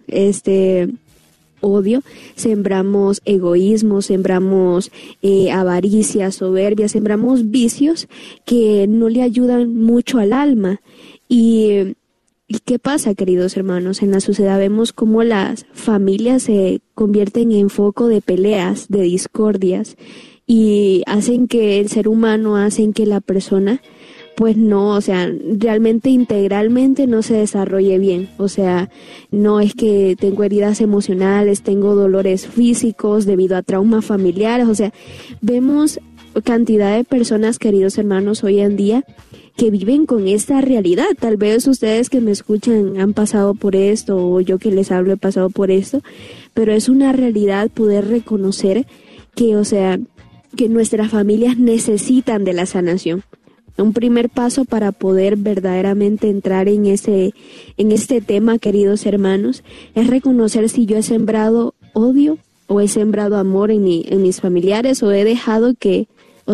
odio, sembramos egoísmo, sembramos avaricia, soberbia, sembramos vicios que no le ayudan mucho al alma. ¿Y qué pasa, queridos hermanos? En la sociedad vemos cómo las familias se convierten en foco de peleas, de discordias, y hacen que el ser humano, hacen que la persona, pues no, o sea, realmente integralmente no se desarrolle bien. O sea, no es que tengo heridas emocionales, tengo dolores físicos debido a traumas familiares. O sea, vemos cantidad de personas, queridos hermanos, hoy en día que viven con esta realidad. Tal vez ustedes que me escuchan han pasado por esto, o yo que les hablo he pasado por esto, pero es una realidad poder reconocer que, o sea, que nuestras familias necesitan de la sanación. Un primer paso para poder verdaderamente entrar en este tema, queridos hermanos, es reconocer si yo he sembrado odio o he sembrado amor en mis familiares, o he dejado que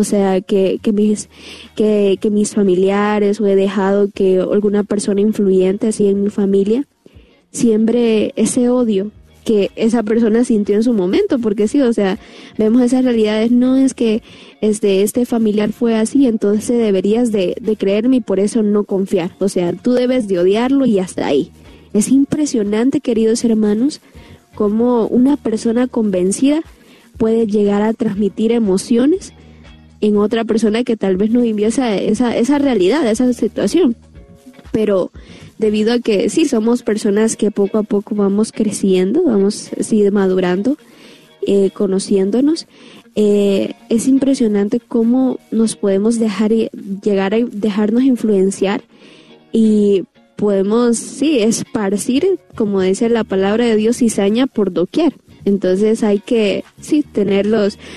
mis familiares, o he dejado que alguna persona influyente así en mi familia siembre ese odio que esa persona sintió en su momento. Porque sí, o sea, vemos esas realidades. No es que este familiar fue así, entonces deberías de creerme y por eso no confiar. O sea, tú debes de odiarlo y hasta ahí. Es impresionante, queridos hermanos, cómo una persona convencida puede llegar a transmitir emociones en otra persona que tal vez no vivió esa realidad, esa situación. Pero debido a que sí somos personas que poco a poco vamos creciendo, vamos madurando, conociéndonos, es impresionante cómo nos podemos llegar a dejarnos influenciar y podemos esparcir, como dice la palabra de Dios, cizaña por doquier. Entonces hay que, sí, tener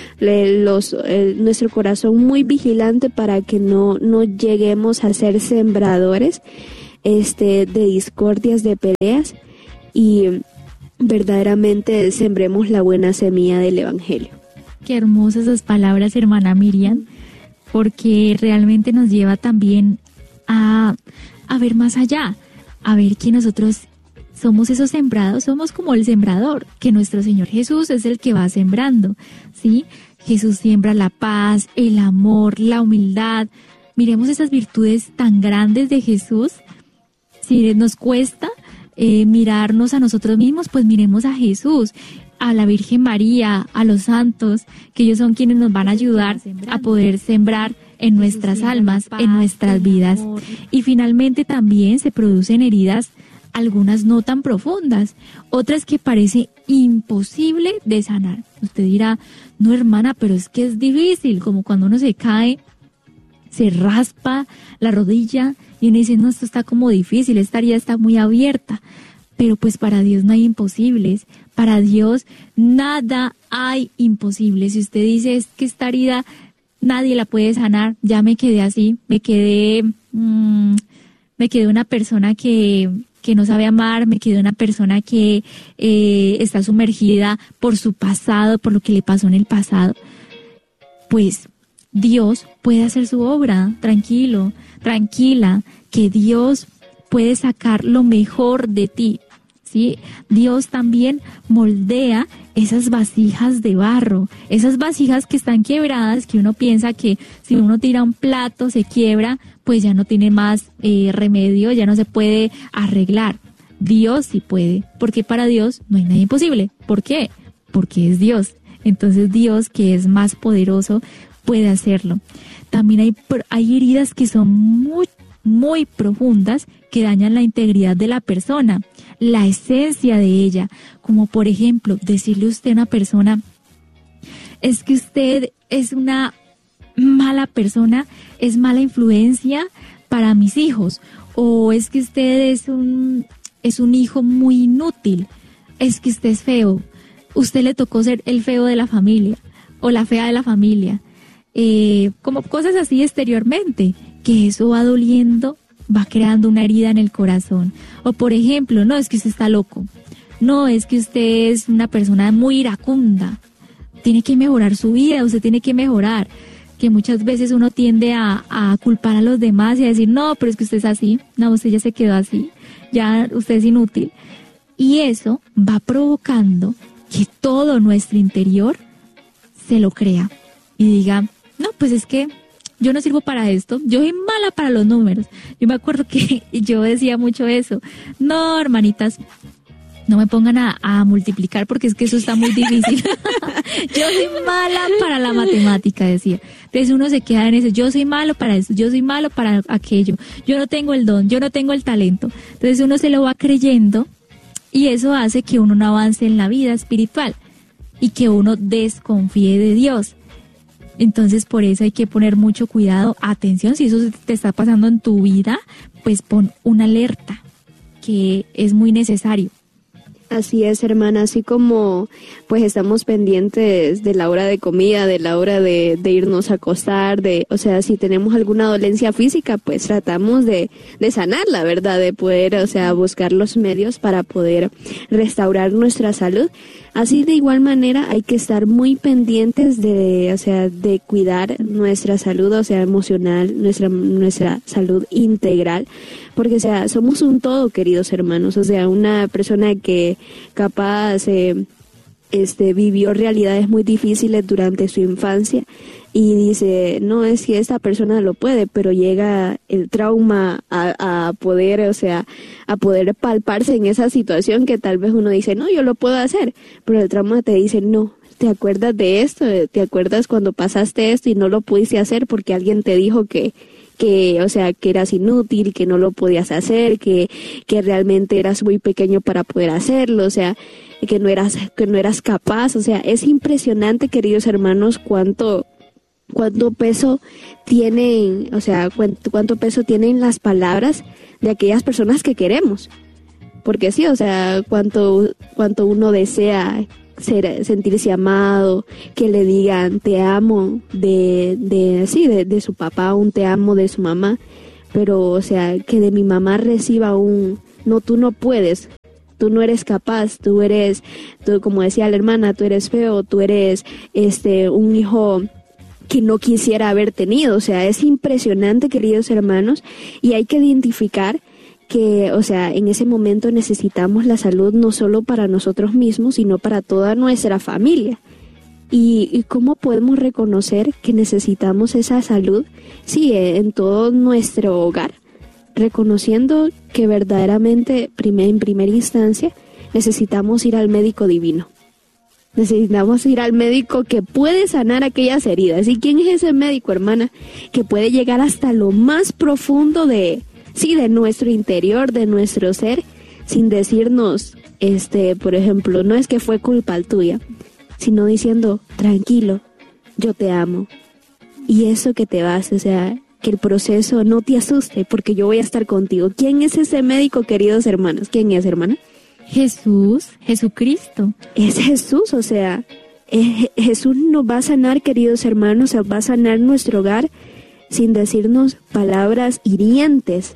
nuestro corazón muy vigilante para que no lleguemos a ser sembradores de discordias, de peleas, y verdaderamente sembremos la buena semilla del Evangelio. Qué hermosas esas palabras, hermana Miriam, porque realmente nos lleva también a ver más allá, a ver que nosotros somos esos sembrados, somos como el sembrador, que nuestro Señor Jesús es el que va sembrando, ¿sí? Jesús siembra la paz, el amor, la humildad. Miremos esas virtudes tan grandes de Jesús. Si nos cuesta mirarnos a nosotros mismos, pues miremos a Jesús, a la Virgen María, a los santos, que ellos son quienes nos van a ayudar a poder sembrar en nuestras almas, en nuestras vidas. Y finalmente también se producen heridas, algunas no tan profundas, otras que parece imposible de sanar. Usted dirá, no, hermana, pero es que es difícil, como cuando uno se cae, se raspa la rodilla y uno dice, no, esto está como difícil, esta herida está muy abierta. Pero pues para Dios no hay imposibles, para Dios nada hay imposible. Si usted dice, es que esta herida nadie la puede sanar, ya me quedé así, me quedé una persona que no sabe amar, me quedé una persona que está sumergida por su pasado, por lo que le pasó en el pasado. Pues Dios puede hacer su obra, tranquilo, tranquila, que Dios puede sacar lo mejor de ti, ¿sí? Dios también moldea esas vasijas de barro, esas vasijas que están quebradas, que uno piensa que si uno tira un plato se quiebra, pues ya no tiene más remedio, ya no se puede arreglar. Dios sí puede, porque para Dios no hay nada imposible. ¿Por qué? Porque es Dios. Entonces Dios, que es más poderoso, puede hacerlo. También hay heridas que son muy, muy profundas, que dañan la integridad de la persona, la esencia de ella, como por ejemplo decirle usted a una persona, es que usted es una mala persona, es mala influencia para mis hijos, o es que usted es un hijo muy inútil, es que usted es feo, usted le tocó ser el feo de la familia o la fea de la familia, como cosas así exteriormente, que eso va doliendo, va creando una herida en el corazón. O por ejemplo, no, es que usted está loco, no, es que usted es una persona muy iracunda, tiene que mejorar su vida, usted tiene que mejorar, que muchas veces uno tiende a culpar a los demás y a decir, no, pero es que usted es así, no, usted ya se quedó así, ya usted es inútil. Y eso va provocando que todo nuestro interior se lo crea y diga, no, pues es que yo no sirvo para esto, yo soy mala para los números. Yo me acuerdo que yo decía mucho eso, no, hermanitas, no me pongan a multiplicar porque es que eso está muy difícil. Yo soy mala para la matemática, decía. Entonces uno se queda en eso, yo soy malo para eso, yo soy malo para aquello, yo no tengo el don, yo no tengo el talento. Entonces uno se lo va creyendo y eso hace que uno no avance en la vida espiritual y que uno desconfíe de Dios. Entonces por eso hay que poner mucho cuidado, atención, si eso te está pasando en tu vida, pues pon una alerta, que es muy necesario. Así es, hermana, así como pues estamos pendientes de la hora de comida, de la hora de irnos a acostar, o sea, si tenemos alguna dolencia física, pues tratamos de sanarla, ¿verdad? De poder, o sea, buscar los medios para poder restaurar nuestra salud. Así de igual manera hay que estar muy pendientes de cuidar nuestra salud, o sea, emocional, nuestra salud integral, porque, o sea, somos un todo, queridos hermanos, o sea, una persona que capaz vivió realidades muy difíciles durante su infancia y dice, no, es que esta persona lo puede, pero llega el trauma a poder, o sea, a poder palparse en esa situación que tal vez uno dice, no, yo lo puedo hacer, pero el trauma te dice, no, ¿te acuerdas de esto? ¿Te acuerdas cuando pasaste esto y no lo pudiste hacer porque alguien te dijo que o sea, que eras inútil, que no lo podías hacer, que realmente eras muy pequeño para poder hacerlo, o sea, que no eras capaz? O sea, es impresionante, queridos hermanos, cuánto peso tienen, o sea, cuánto peso tienen las palabras de aquellas personas que queremos. Porque sí, o sea, cuánto uno desea sentirse amado, que le digan te amo de su papá, un te amo de su mamá, pero o sea, que de mi mamá reciba un no, tú no puedes, tú no eres capaz, tú como decía la hermana, tú eres feo, tú eres un hijo que no quisiera haber tenido. O sea, es impresionante, queridos hermanos, y hay que identificar que, o sea, en ese momento necesitamos la salud no solo para nosotros mismos, sino para toda nuestra familia. ¿Y cómo podemos reconocer que necesitamos esa salud? Sí, en todo nuestro hogar, reconociendo que verdaderamente, en primera instancia, necesitamos ir al médico divino. Necesitamos ir al médico que puede sanar aquellas heridas. ¿Y quién es ese médico, hermana? Que puede llegar hasta lo más profundo de nuestro interior, de nuestro ser, sin decirnos, por ejemplo, no es que fue culpa tuya, sino diciendo, tranquilo, yo te amo. Y eso que te vas, o sea, que el proceso no te asuste, porque yo voy a estar contigo. ¿Quién es ese médico, queridos hermanos? ¿Quién es, hermana? Jesús, Jesucristo. Es Jesús, o sea, Jesús nos va a sanar, queridos hermanos, va a sanar nuestro hogar sin decirnos palabras hirientes,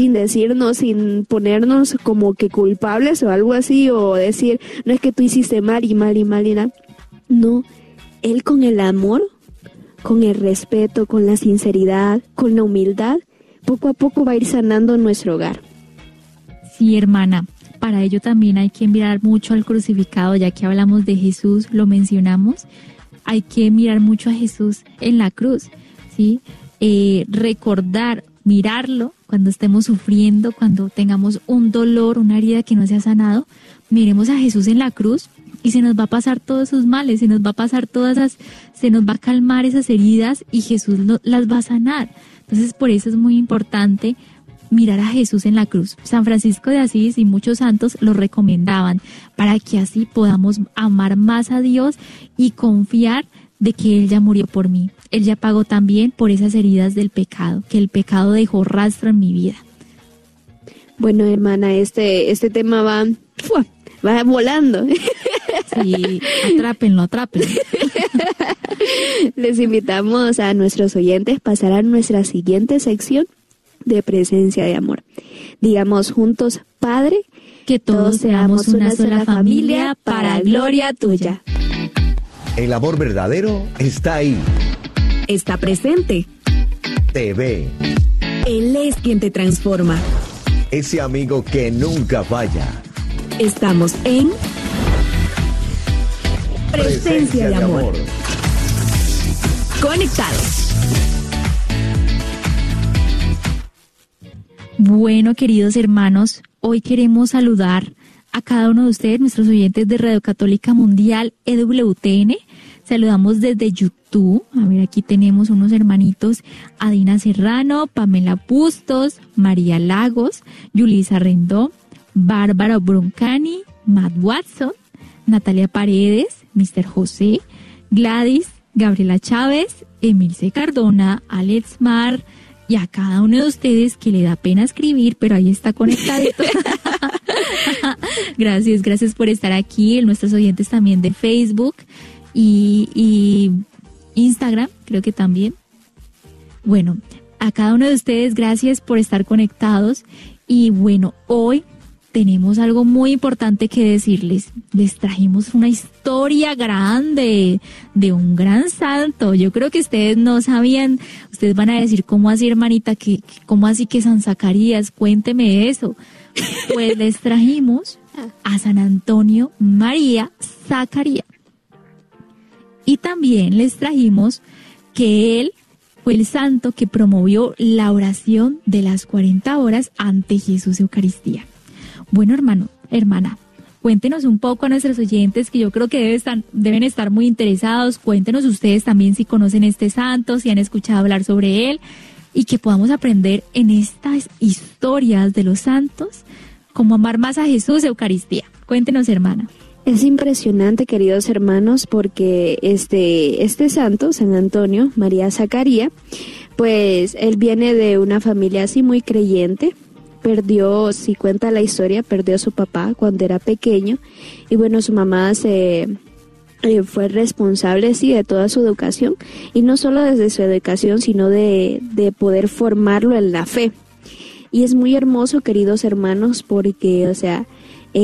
sin ponernos como que culpables o algo así, o decir, no es que tú hiciste mal y mal y mal y nada. No, Él con el amor, con el respeto, con la sinceridad, con la humildad, poco a poco va a ir sanando nuestro hogar. Sí, hermana. Para ello también hay que mirar mucho al crucificado, ya que hablamos de Jesús, lo mencionamos. Hay que mirar mucho a Jesús en la cruz, ¿sí? Recordar, mirarlo cuando estemos sufriendo, cuando tengamos un dolor, una herida que no se ha sanado. Miremos a Jesús en la cruz y se nos va a pasar todos esos males, se nos va a calmar esas heridas y Jesús las va a sanar. Entonces, por eso es muy importante mirar a Jesús en la cruz. San Francisco de Asís y muchos santos lo recomendaban para que así podamos amar más a Dios y confiar de que Él ya murió por mí. Él ya pagó también por esas heridas del pecado, que el pecado dejó rastro en mi vida. Bueno, hermana, este tema va volando. Sí, atrápenlo. Les invitamos a nuestros oyentes a pasar a nuestra siguiente sección de presencia de amor. Digamos juntos, Padre, que todos seamos una sola familia para gloria tuya. El amor verdadero está ahí. Está presente. Te ve. Él es quien te transforma. Ese amigo que nunca falla. Estamos en Presencia de amor. Conectados. Bueno, queridos hermanos, hoy queremos saludar a cada uno de ustedes, nuestros oyentes de Radio Católica Mundial EWTN. Saludamos desde YouTube. A ver, aquí tenemos unos hermanitos: Adina Serrano, Pamela Bustos, María Lagos, Yulisa Rendón, Bárbara Broncani, Matt Watson, Natalia Paredes, Mr. José, Gladys, Gabriela Chávez, Emilce Cardona, Alex Mar, y a cada uno de ustedes que le da pena escribir, pero ahí está conectadito. Gracias por estar aquí. Nuestros oyentes también de Facebook y Instagram, creo que también. Bueno, a cada uno de ustedes, gracias por estar conectados. Y bueno, hoy tenemos algo muy importante que decirles. Les trajimos una historia grande de un gran santo. Yo creo que ustedes no sabían. Ustedes van a decir, ¿cómo así, hermanita? ¿Cómo así que San Zacarías? Cuénteme eso. Pues les trajimos a San Antonio María Zacarías. Y también les trajimos que él fue el santo que promovió la oración de las 40 horas ante Jesús Eucaristía. Bueno, hermana, cuéntenos un poco a nuestros oyentes, que yo creo que deben estar muy interesados. Cuéntenos ustedes también si conocen este santo, si han escuchado hablar sobre él, y que podamos aprender en estas historias de los santos cómo amar más a Jesús Eucaristía. Cuéntenos, hermana. Es impresionante, queridos hermanos, porque este santo, San Antonio María Zacarías, pues él viene de una familia así muy creyente. Si cuenta la historia, perdió a su papá cuando era pequeño, y bueno, su mamá se fue responsable, sí, de toda su educación, y no solo desde su educación, sino de poder formarlo en la fe. Y es muy hermoso, queridos hermanos, porque, o sea,